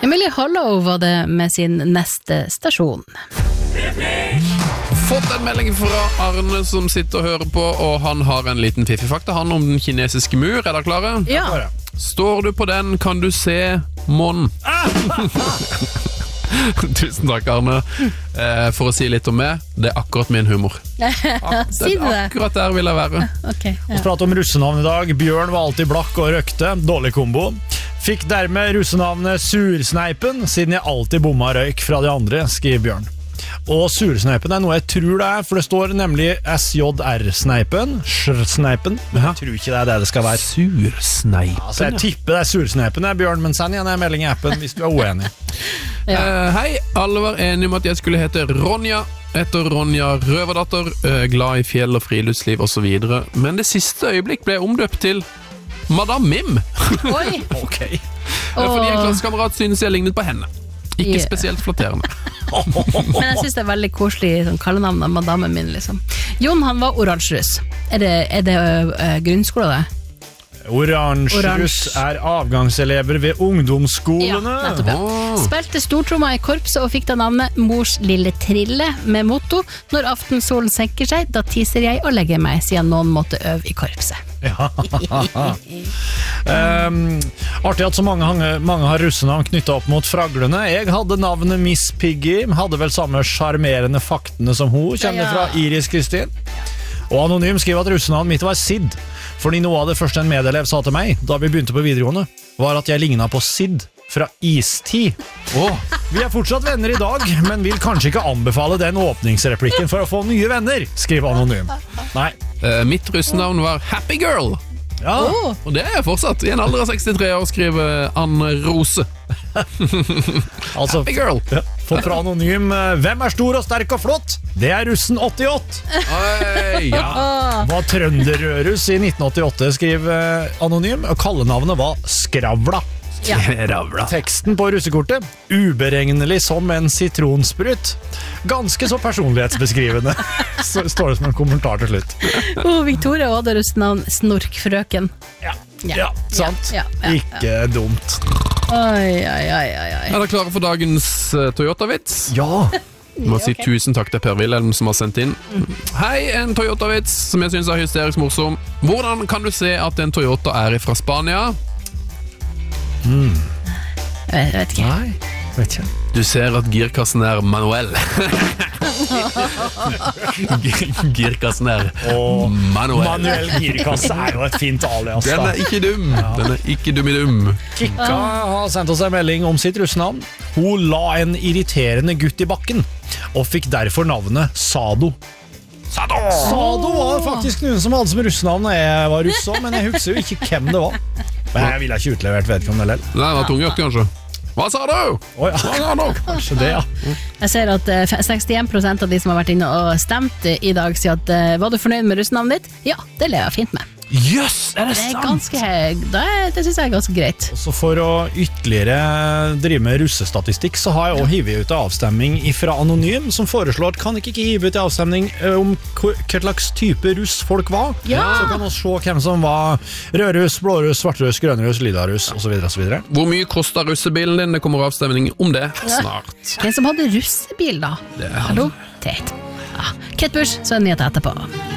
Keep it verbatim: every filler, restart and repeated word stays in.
Emilie Hollow var det med sin neste stasjon. Fått en melding fra Arne som sitter og hører på, og han har en liten fiffig-fakta. Han om den kinesiske mur, er dere klare? Ja. Står du på den, kan du se månen. Tusen takk, Arne. Eh, for å si litt om meg, det er akkurat min humor. Si det. Akkurat der vil jeg være. Okay, ja. Vi prater om russenavn i dag. Bjørn var alltid blakk og røkte. Dårlig kombo. Fikk dermed russenavnet Sursneipen, siden jeg alltid bomma røyk fra de andre, skriver Bjørn. Og Sursneipen er noe jeg tror det er, for det står nemlig S J R-sneipen, Sj-sneipen, men jeg tror ikke det er det det skal være. Sursneipen, ja. Så jeg tipper det er Sursneipen, det er Bjørn, men send igjen en melding i appen hvis du er uenig. Ja. Uh, hei, alle var enige om at jeg skulle hete Ronja, etter Ronja Røverdatter, uh, glad i fjell og friluftsliv og så videre, men det siste øyeblikk ble jeg omdøpt til Madame Mim. Oi. Ok. Fordi en klassekamerat synes jeg lignet på henne. Ikke Yeah. spesielt flatterende. Men jeg synes det er veldig koselig sånn kallenavn av madammen min liksom. Jon, han var oransjerus. Er det, er det uh, grunnskole det? Oransjerus er avgangselever ved ungdomsskolene. Ja, nettopp, ja. Oh. Spilte stortromma i korpset og fikk da navnet Mors lille trille med motto når aftensolen senker seg, da teaser jeg og legger meg, siden noen måtte øve i korpset. Ja. um, artig at så mange, mange har russenavn knyttet opp mot fraglene. Jeg hadde navnet Miss Piggy, hadde vel samme charmerende faktene som hun, kjenner fra Iris Kristin. Og Anonym skriver at russenavnet mitt var Sid, fordi noe av det første en medelev sa til meg da vi begynte på videregående, var at jeg lignet på Sid fra Istid. Oh. Vi er fortsatt venner i dag, men vil kanskje ikke anbefale den åpningsreplikken for å få nye venner, skriver Anonym. Nei. Uh, mitt russenavn var Happy Girl. Ja. Oh. Og det er jeg fortsatt. I en alder av sekstitre år skriver Anne Rose. Altså, Happy Girl. Ja. For fra Anonym, hvem er stor og sterk og flott? Det er russen åttiåtte. Oi, ja. Var trønderrørus i nitten åttiåtte, skriver Anonym, og kallenavnet var Skravla. Ja. Teksten på russekortet, uberegnelig som en sitronsprut. Ganske så personlighetsbeskrivende. Så står det som en kommentar til slutt. Oh, Victoria hadde russenavn Snorkfrøken. Ja, Ja. ja sant. Ja, ja, ja, Ikke dumt. Oi, oi, oi, oi. Er dere klare for dagens uh, Toyota-vits? Ja. Jeg må si ok. tusen takk til Per Wilhelm som har sendt inn. Hei, en Toyota-vits som jeg synes er hysterisk morsom. Hvordan kan du se at en Toyota er fra Spania? Mm. Jeg vet ikke. Nei, vet ikke. Du ser at girkassen er manuell. Girkassen er Og manuell. manuell girkasse er jo et fint alias. Den Da. er ikke dum. Den er ikke dum i dum. Kikka har sendt oss en melding om sitt russenavn. Hun la en irriterende gutt i bakken, og fikk derfor navnet Sado. Sado! Sado var faktisk noen som hadde som russenavn da jeg var russ også, men jeg husker jo ikke hvem det var. Men jeg ville ikke utlevert vedkommende lell. Nei, det var tungjort kanskje. Hva sa du? Å ja, Hva sa du? kanskje det, ja. Jeg ser at eh, sekstien prosent av de som har vært inne og stemt i dag sier at eh, var du fornøyd med russenavnet ditt? Ja, det lever jeg fint med. Jøss, er det Det er sant? ganske, det, er- det synes jeg er ganske greit. Så for å ytterligere drive med russestatistikk, så har jeg også hivet ut en avstemning fra Anonym, som foreslår at kan ikke ikke hive ut en avstemning eh, om hva hva slags type russ folk var. Ja. Så kan vi se hvem som var rødruss, blåruss, svartruss, grønruss, lidaruss, og så videre, og så videre. Hvor mye koster russebilen din? Det kommer avstemning om det snart. Hvem som hadde russebil da? Det er han. Hallo? Teit. Ja. Kate Bush, så er det nyheter etterpå.